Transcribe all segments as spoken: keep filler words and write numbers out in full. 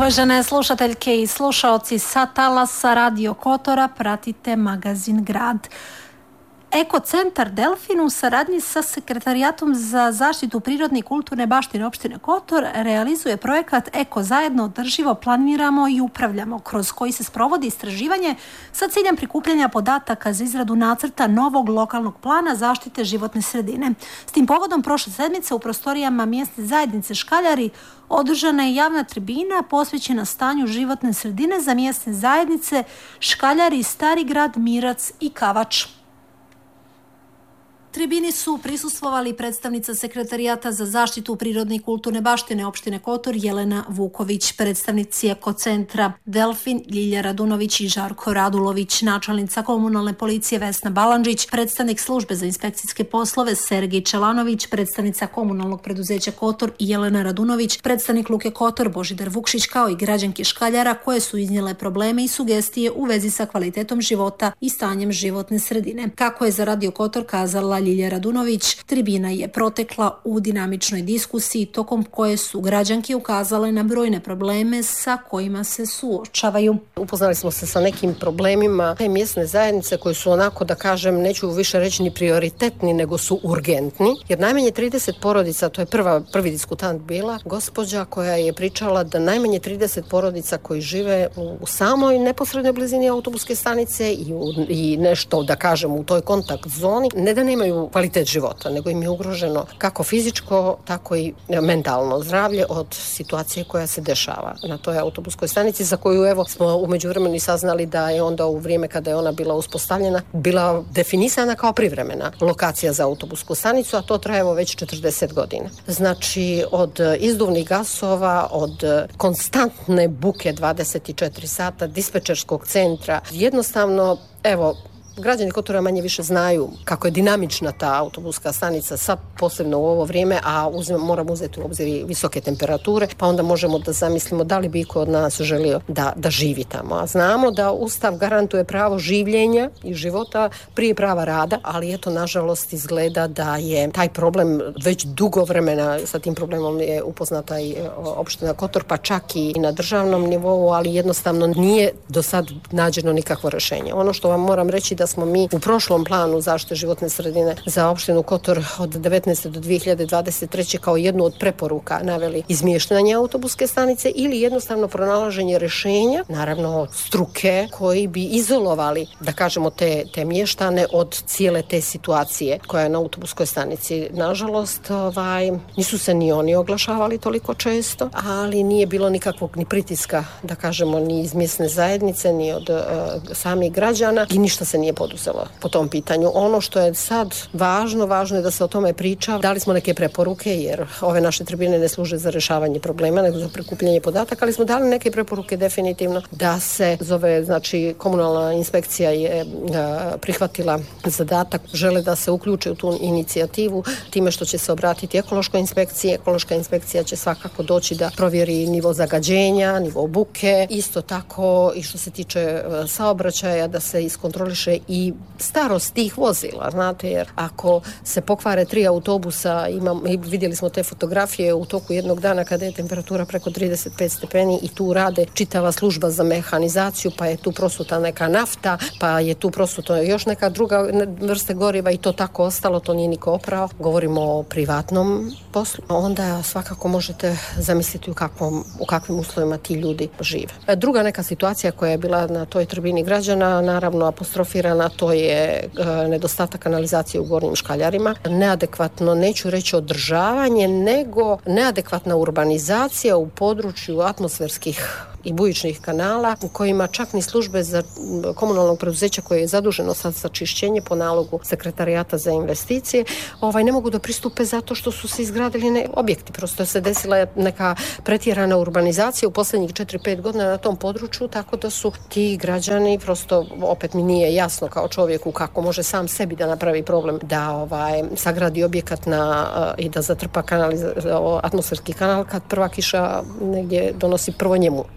Uvažene slušateljke i slušaoci, sa talasa Radio Kotora pratite magazin Grad. Eko centar Delfin u saradnji sa Sekretarijatom za zaštitu prirodne i kulturne baštine opštine Kotor realizuje projekat Eko zajedno održivo planiramo i upravljamo, kroz koji se sprovodi istraživanje sa ciljem prikupljanja podataka za izradu nacrta novog lokalnog plana zaštite životne sredine. S tim povodom prošle sedmice u prostorijama mjesne zajednice Škaljari održana je javna tribina posvećena stanju životne sredine za mjesne zajednice Škaljari, Stari grad, Mirac i Kavač. Tribini su prisustvovali predstavnica Sekretarijata za zaštitu prirodne i kulturne baštine opštine Kotor Jelena Vuković, predstavnici Ekocentra Delfin Ljilja Radunović i Žarko Radulović, načelnica komunalne policije Vesna Balandžić, predstavnik službe za inspekcijske poslove Sergej Čelanović, predstavnica komunalnog preduzeća Kotor Jelena Radunović, predstavnik Luke Kotor Božidar Vukšić, kao i građanke Škaljara koje su iznijele probleme i sugestije u vezi sa kvalitetom života i stanjem životne sredine. Kako je za Radio Kotor kazala Ljilja Radunović, tribina je protekla u dinamičnoj diskusiji tokom koje su građanke ukazale na brojne probleme sa kojima se suočavaju. Upoznali smo se sa nekim problemima te mjesne zajednice koji su onako, da kažem, neću više reći ni prioritetni, nego su urgentni, jer najmanje trideset porodica, to je prva, prvi diskutant bila, gospođa koja je pričala da najmanje trideset porodica koji žive u samoj neposrednoj blizini autobuske stanice i, u, i nešto, da kažem, u toj kontakt zoni, ne da nemaju kvalitet života, nego im je ugroženo kako fizičko, tako i mentalno zdravlje od situacije koja se dešava na toj autobuskoj stanici, za koju evo smo u međuvremenu saznali da je onda u vrijeme kada je ona bila uspostavljena bila definisana kao privremena lokacija za autobusku stanicu, a to trajemo već četrdeset godina. Znači od izduvnih gasova, od konstantne buke dvadeset četiri sata, dispečerskog centra, jednostavno, evo, građani Kotora manje više znaju kako je dinamična ta autobuska stanica, sad posebno u ovo vrijeme, a uzim, moramo uzeti u obzir visoke temperature, pa onda možemo da zamislimo da li bi iko od nas želio da, da živi tamo. A znamo da Ustav garantuje pravo življenja i života prije prava rada, ali eto, nažalost, izgleda da je taj problem već dugo vremena, sa tim problemom je upoznata i opština Kotor, pa čak i na državnom nivou, ali jednostavno nije do sad nađeno nikakvo rješenje. Ono što vam moram reći da smo mi u prošlom planu zaštite životne sredine za opštinu Kotor od devetnaeste do dvije hiljade dvadeset treće kao jednu od preporuka naveli izmještanje autobuske stanice ili jednostavno pronalaženje rješenja, naravno struke, koji bi izolovali, da kažemo, te, te mještane od cijele te situacije koja je na autobuskoj stanici. Nažalost, ovaj, nisu se ni oni oglašavali toliko često, ali nije bilo nikakvog ni pritiska, da kažemo, ni iz mjesne zajednice, ni od uh, samih građana i ništa se nije poduzelo po tom pitanju. Ono što je sad važno, važno je da se o tome priča. Dali smo neke preporuke, jer ove naše tribine ne služe za rješavanje problema, nego za prikupljanje podataka, ali smo dali neke preporuke definitivno da se zove, znači, komunalna inspekcija je a, prihvatila zadatak, žele da se uključe u tu inicijativu time što će se obratiti ekološkoj inspekciji. Ekološka inspekcija će svakako doći da provjeri nivo zagađenja, nivo buke, isto tako i što se tiče a, saobraćaja, da se iskontroliše i starost tih vozila, znate, jer ako se pokvare tri autobusa, imam, vidjeli smo te fotografije u toku jednog dana kada je temperatura preko trideset pet stepeni i tu rade čitava služba za mehanizaciju, pa je tu prosuta neka nafta, pa je tu prosuta još neka druga vrste goriva i to tako ostalo, to nije niko oprao. Govorimo o privatnom poslu, onda svakako možete zamisliti u, kakvom, u kakvim uslovima ti ljudi žive. Druga neka situacija koja je bila na toj tribini građana, naravno apostrofirana, to je e, nedostatak kanalizacije u Gornjim Škaljarima, neadekvatno, neću reći održavanje, nego neadekvatna urbanizacija u području atmosferskih i bujičnih kanala u kojima čak ni službe za komunalnog preduzeća koje je zaduženo sad za čišćenje po nalogu Sekretarijata za investicije ovaj, ne mogu da pristupe zato što su se izgradili ne, objekti. Prosto se desila neka pretjerana urbanizacija u posljednjih četiri pet godina na tom području, tako da su ti građani, prosto opet mi nije jasno kao čovjeku kako može sam sebi da napravi problem da ovaj, sagradi objekat na, i da zatrpa kanaliza, atmosferski kanal kad prva kiša negdje donosi prvo njemu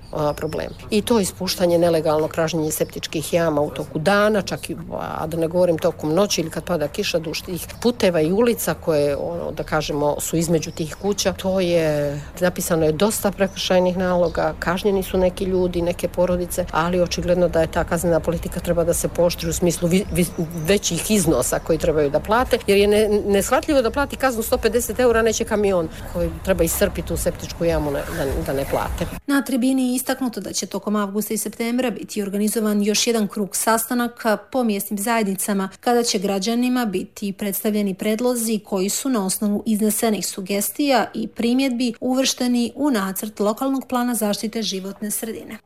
a, problem. I to ispuštanje nelegalno pražnjenje septičkih jama u toku dana, čak i, a da ne govorim tokom noći ili kad pada kiša, duž tih puteva i ulica koje, ono, da kažemo, su između tih kuća. To je, napisano je dosta prekršajnih naloga, kažnjeni su neki ljudi, neke porodice, ali očigledno da je ta kaznena politika treba da se pooštri u smislu vi, vi, većih iznosa koji trebaju da plate, jer je ne, neshvatljivo da plati kaznu sto pedeset eura neće kamion koji treba iscrpiti u septičku jamu ne, da, da ne plate. Na tribini je istaknuto da će tokom avgusta i septembra biti organizovan još jedan krug sastanaka po mjesnim zajednicama kada će građanima biti predstavljeni predlozi koji su na osnovu iznesenih sugestija i primjedbi uvršteni u nacrt lokalnog plana zaštite životne sredine.